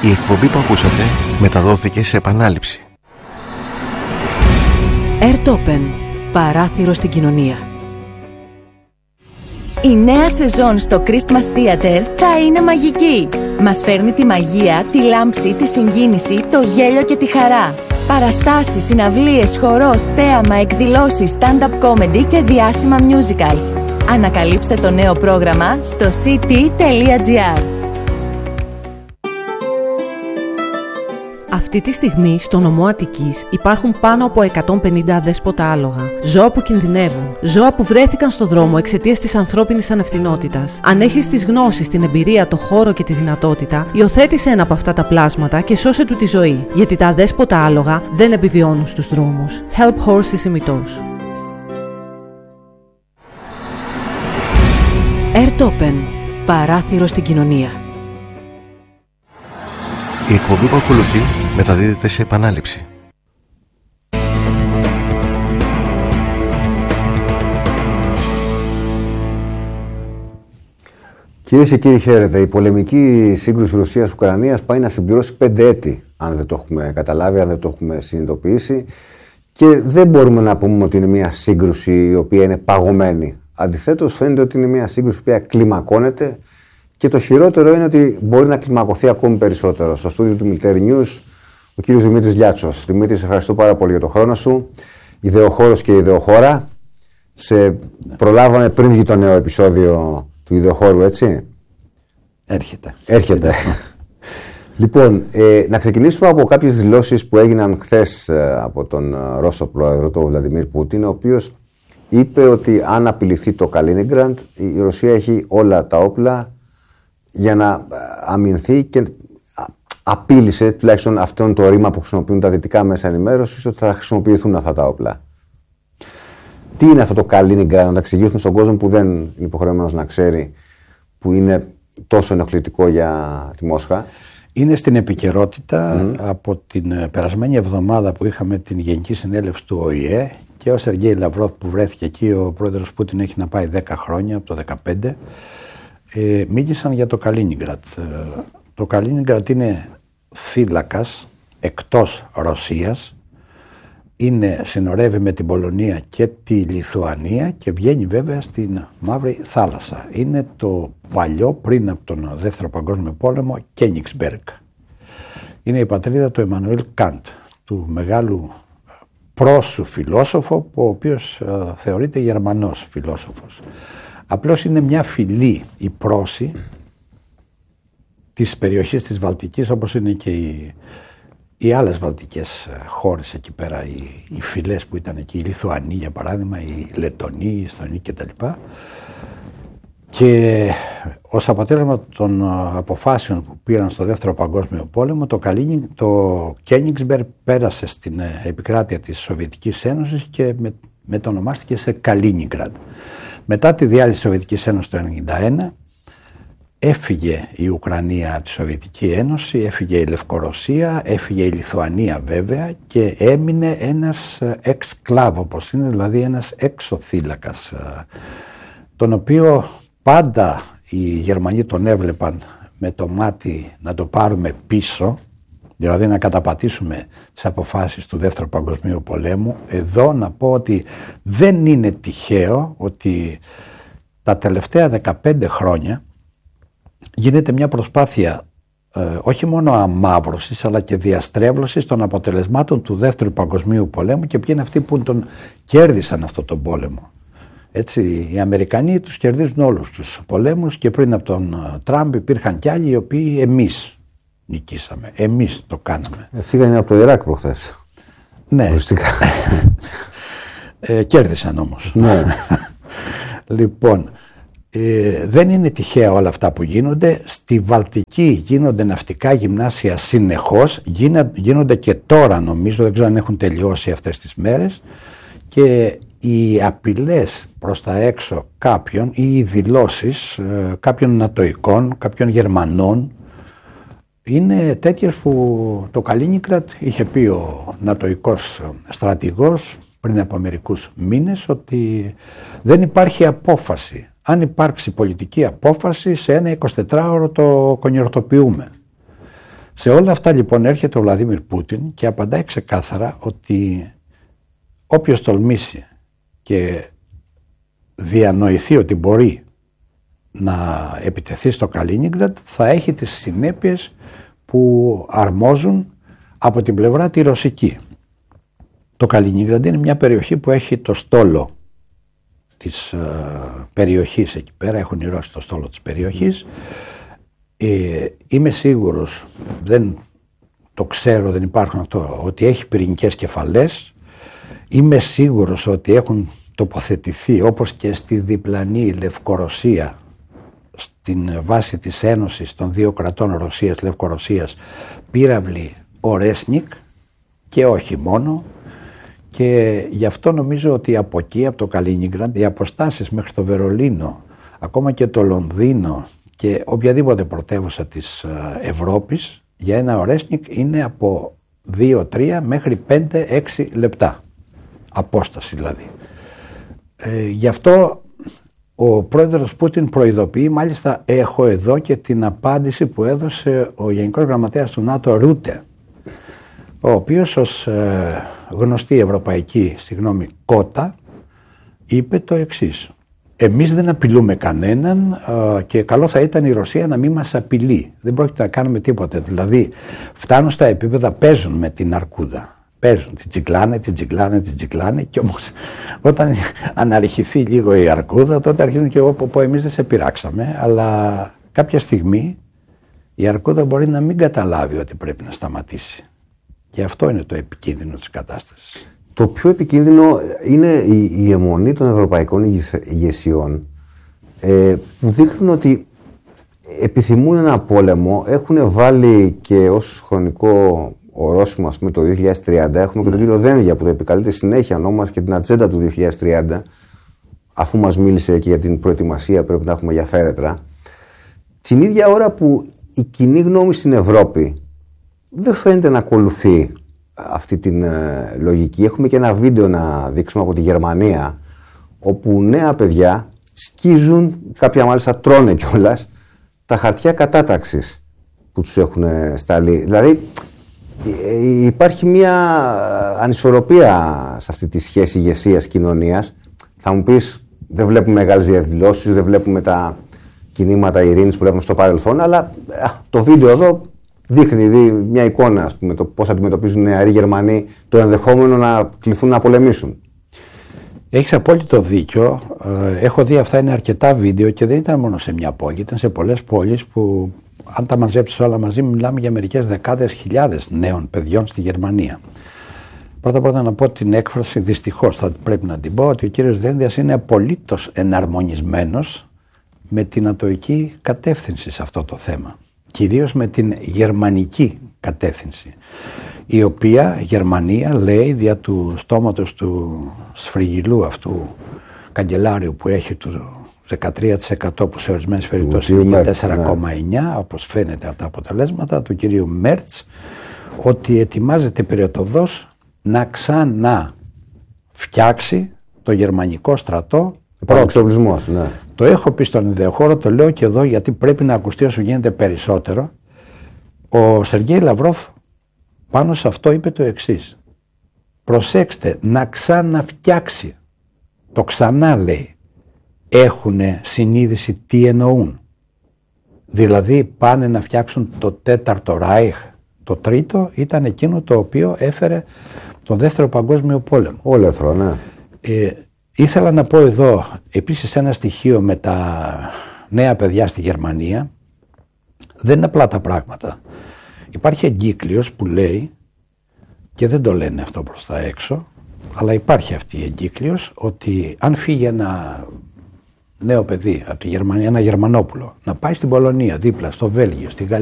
Η εκπομπή που ακούσατε μεταδόθηκε σε επανάληψη. Airtopen. Παράθυρο στην κοινωνία. Η νέα σεζόν στο Christmas Theater θα είναι μαγική. Μας φέρνει τη μαγεία, τη λάμψη, τη συγκίνηση, το γέλιο και τη χαρά. Παραστάσεις, συναυλίες, χορός, θέαμα, εκδηλώσεις, stand-up comedy και διάσημα musicals. Ανακαλύψτε το νέο πρόγραμμα στο ct.gr. Αυτή τη στιγμή στο νομό Αττικής υπάρχουν πάνω από 150 αδέσποτα άλογα. Ζώα που κινδυνεύουν. Ζώα που βρέθηκαν στο δρόμο εξαιτίας της ανθρώπινης ανευθυνότητας. Αν έχεις τις γνώσεις, την εμπειρία, το χώρο και τη δυνατότητα, υιοθέτησε ένα από αυτά τα πλάσματα και σώσε του τη ζωή. Γιατί τα αδέσποτα άλογα δεν επιβιώνουν στους δρόμους. Help Horses ημιτός. Airtopen. Παράθυρο στην κοινωνία. Η εκπομπή που ακολουθεί μεταδίδεται σε επανάληψη. Κυρίες και κύριοι, χαίρετε. Η πολεμική σύγκρουση Ρωσίας-Ουκρανίας πάει να συμπληρώσει 5 έτη, αν δεν το έχουμε καταλάβει, αν δεν το έχουμε συνειδητοποιήσει. Και δεν μπορούμε να πούμε ότι είναι μια σύγκρουση η οποία είναι παγωμένη. Αντιθέτως, φαίνεται ότι είναι μια σύγκρουση η οποία κλιμακώνεται. Και το χειρότερο είναι ότι μπορεί να κλιμακωθεί ακόμη περισσότερο. Στο στούντιο του Military News, ο κύριος Δημήτρης Λιάτσος. Δημήτρη, σε ευχαριστώ πάρα πολύ για τον χρόνο σου. Ιδεοχώρος και ιδεοχώρα. Σε προλάβαμε πριν βγει το νέο επεισόδιο του ιδεοχώρου, έτσι. Έρχεται. Λοιπόν, να ξεκινήσουμε από κάποιες δηλώσεις που έγιναν χθες από τον Ρώσο πρόεδρο, τον Βλαντιμίρ Πούτιν, ο οποίος είπε ότι αν απειληθεί το Καλίνιγκραντ, η Ρωσία έχει όλα τα όπλα για να αμυνθεί, και απείλησε, τουλάχιστον αυτό το ρήμα που χρησιμοποιούν τα δυτικά μέσα ενημέρωσης, ότι θα χρησιμοποιηθούν αυτά τα όπλα. Τι είναι αυτό το Καλίνιγκραντ, να τα εξηγήσουμε στον κόσμο που δεν είναι υποχρεωμένος να ξέρει, που είναι τόσο ενοχλητικό για τη Μόσχα? Είναι στην επικαιρότητα από την περασμένη εβδομάδα που είχαμε την Γενική Συνέλευση του ΟΗΕ και ο Σεργέη Λαυρόφ που βρέθηκε εκεί. Ο πρόεδρος Πούτιν έχει να πάει 10 χρόνια, από το 2015. Μίλησαν για το Καλίνιγκραντ. Το Καλίνιγκραντ είναι θύλακας εκτός Ρωσίας, συνορεύει με την Πολωνία και τη Λιθουανία και βγαίνει βέβαια στην Μαύρη Θάλασσα. Είναι το παλιό, πριν από τον Δεύτερο Παγκόσμιο Πόλεμο, Κένιγκσμπεργκ. Είναι η πατρίδα του Εμμανουήλ Καντ, του μεγάλου Πρώσου φιλόσοφο, ο οποίος θεωρείται Γερμανός φιλόσοφος. Απλώς είναι μια φυλή, η Πρόση, της περιοχής της Βαλτικής, όπως είναι και οι άλλες βαλτικές χώρες εκεί πέρα, οι φυλές που ήταν εκεί, η Λιθουανοί για παράδειγμα, η Λετονοί, η Εστονοί κτλ. Και ως αποτέλεσμα των αποφάσεων που πήραν στο Δεύτερο Παγκόσμιο Πόλεμο, το Κένιγκσμπεργκ πέρασε στην επικράτεια της Σοβιετικής Ένωσης και μετονομάστηκε σε Καλίνιγκραντ. Μετά τη διάλυση της Σοβιετικής Ένωσης το 1991, έφυγε η Ουκρανία από τη Σοβιετική Ένωση, έφυγε η Λευκορωσία, έφυγε η Λιθουανία βέβαια και έμεινε ένας εξκλάβ, όπως είναι, δηλαδή ένας εξωθύλακας, τον οποίο πάντα οι Γερμανοί τον έβλεπαν με το μάτι να το πάρουμε πίσω, δηλαδή να καταπατήσουμε τις αποφάσεις του Δεύτερου Παγκοσμίου Πολέμου. Εδώ να πω ότι δεν είναι τυχαίο ότι τα τελευταία 15 χρόνια γίνεται μια προσπάθεια όχι μόνο αμαύρωσης αλλά και διαστρέβλωσης των αποτελεσμάτων του Δεύτερου Παγκοσμίου Πολέμου και ποιοι είναι αυτοί που τον κέρδισαν αυτό τον πόλεμο. Έτσι, οι Αμερικανοί τους κερδίζουν όλους τους πολέμους και πριν από τον Τραμπ υπήρχαν κι άλλοι οι οποίοι εμείς νικήσαμε, εμείς το κάναμε. Φύγανε από το Ιράκ προχθές. Ναι. Κέρδισαν όμως. Ναι. Λοιπόν, δεν είναι τυχαία όλα αυτά που γίνονται. Στη Βαλτική γίνονται ναυτικά γυμνάσια συνεχώς, γίνονται και τώρα νομίζω, δεν ξέρω αν έχουν τελειώσει αυτές τις μέρες, και οι απειλές προς τα έξω κάποιων ή οι δηλώσεις κάποιων νατοικών, κάποιων Γερμανών είναι τέτοιες που το Καλίνιγκραντ είχε πει ο νατοικός στρατηγός πριν από μερικούς μήνες ότι δεν υπάρχει απόφαση. Αν υπάρξει πολιτική απόφαση σε ένα 24ωρο το κονιορτοποιούμε. Σε όλα αυτά λοιπόν έρχεται ο Βλαντίμιρ Πούτιν και απαντάει ξεκάθαρα ότι όποιος τολμήσει και διανοηθεί ότι μπορεί να επιτεθεί στο Καλίνιγκραντ θα έχει τις συνέπειες που αρμόζουν από την πλευρά τη ρωσική. Το Καλίνιγκραντ είναι μια περιοχή που έχει το στόλο της περιοχής εκεί πέρα, έχουν οι Ρώσοι το στόλο της περιοχής. Είμαι σίγουρος, δεν το ξέρω, δεν υπάρχουν αυτό, ότι έχει πυρηνικές κεφαλές. Είμαι σίγουρος ότι έχουν τοποθετηθεί, όπως και στη διπλανή Λευκορωσία, στην βάση της ένωσης των δύο κρατών Ρωσίας-Λευκορωσίας, πύραυλοι Ορέσνικ και όχι μόνο. Και γι' αυτό νομίζω ότι από εκεί, από το Καλίνιγκραντ, οι αποστάσεις μέχρι το Βερολίνο, ακόμα και το Λονδίνο και οποιαδήποτε πρωτεύουσα της Ευρώπης, για ένα Ορέσνικ είναι από 2-3 μέχρι 5-6 λεπτά. Απόσταση δηλαδή. Γι' αυτό ο πρόεδρος Πούτιν προειδοποιεί, μάλιστα έχω εδώ και την απάντηση που έδωσε ο Γενικός Γραμματέας του ΝΑΤΟ Ρούτε, ο οποίος ως γνωστή ευρωπαϊκή κότα είπε το εξής: εμείς δεν απειλούμε κανέναν και καλό θα ήταν η Ρωσία να μην μας απειλεί. Δεν πρόκειται να κάνουμε τίποτα. Δηλαδή φτάνουν στα επίπεδα, παίζουν με την αρκούδα. Παίζουν, την τσικλάνε και όμως όταν αναρριχηθεί λίγο η αρκούδα τότε αρχίζουν και εγώ πω εμείς δεν σε πειράξαμε, αλλά κάποια στιγμή η αρκούδα μπορεί να μην καταλάβει ότι πρέπει να σταματήσει. Και αυτό είναι το επικίνδυνο της κατάστασης. Το πιο επικίνδυνο είναι η αιμονή των ευρωπαϊκών ηγεσιών που δείχνουν ότι επιθυμούν ένα πόλεμο. Έχουν βάλει και ως χρονικό ορόσημο, ας πούμε, το 2030. Έχουμε και τον κύριο Δένδια που το επικαλείται συνέχεια ονόμας και την ατζέντα του 2030, αφού μας μίλησε και για την προετοιμασία που πρέπει να έχουμε για φέρετρα. Την ίδια ώρα που η κοινή γνώμη στην Ευρώπη δεν φαίνεται να ακολουθεί αυτή την λογική. Έχουμε και ένα βίντεο να δείξουμε από τη Γερμανία, όπου νέα παιδιά σκίζουν, κάποια μάλιστα τρώνε κιόλας, τα χαρτιά κατάταξης που τους έχουν σταλεί. Δηλαδή υπάρχει μια ανισορροπία σε αυτή τη σχέση ηγεσίας κοινωνίας. Θα μου πεις, δεν βλέπουμε μεγάλες διαδηλώσεις, δεν βλέπουμε τα κινήματα ειρήνης που βλέπουμε στο παρελθόν, αλλά το βίντεο εδώ δείχνει μια εικόνα, ας πούμε, το πώς αντιμετωπίζουν οι νεαροί Γερμανοί το ενδεχόμενο να κληθούν να πολεμήσουν. Έχεις απόλυτο δίκιο. Έχω δει αυτά, είναι αρκετά βίντεο και δεν ήταν μόνο σε μια πόλη, ήταν σε πολλές πόλεις που αν τα μαζέψεις όλα μαζί μιλάμε για μερικές δεκάδες χιλιάδες νέων παιδιών στη Γερμανία. Πρώτα να πω την έκφραση, δυστυχώς θα πρέπει να την πω, ότι ο κύριος Δένδιας είναι απολύτως εναρμονισμένος με την ατοική κατεύθυνση σε αυτό το θέμα. Κυρίως με την γερμανική κατεύθυνση, η οποία Γερμανία λέει δια του στόματος του σφριγγυλού αυτού καγκελάριου που έχει του 13% που σε ορισμένες περιπτώσεις είναι 4,9% όπως φαίνεται από τα αποτελέσματα του κυρίου Μέρτς, ότι ετοιμάζεται περιοδός να ξαναφτιάξει το γερμανικό στρατό. Ναι. Το έχω πει στον ιδεοχώρο, το λέω και εδώ γιατί πρέπει να ακουστεί όσο γίνεται περισσότερο. Ο Σεργέη Λαυρόφ πάνω σε αυτό είπε το εξής: προσέξτε, να ξαναφτιάξει. Το ξανά λέει. Έχουν συνείδηση τι εννοούν. Δηλαδή πάνε να φτιάξουν το τέταρτο Ράιχ. Το τρίτο ήταν εκείνο το οποίο έφερε τον δεύτερο παγκόσμιο πόλεμο. Όλεθρο, ναι. Ήθελα να πω εδώ επίσης ένα στοιχείο με τα νέα παιδιά στη Γερμανία. Δεν είναι απλά τα πράγματα. Υπάρχει εγκύκλειος που λέει, και δεν το λένε αυτό προς τα έξω, αλλά υπάρχει αυτή η εγκύκλειος, ότι αν φύγει ένα νέο παιδί από τη Γερμανία, ένα Γερμανόπουλο, να πάει στην Πολωνία, δίπλα, στο Βέλγιο, στη Γαλλία,